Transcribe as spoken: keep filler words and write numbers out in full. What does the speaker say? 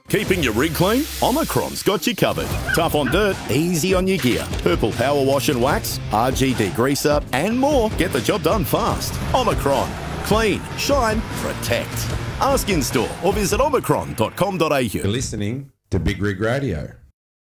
Keeping your rig clean? Omicron's got you covered. Tough on dirt, easy on your gear. Purple Power Wash and Wax, R G Degreaser, and more. Get the job done fast. Omicron. Clean, shine, protect. Ask in store or visit omicron dot com dot a u. You're listening to Big Rig Radio.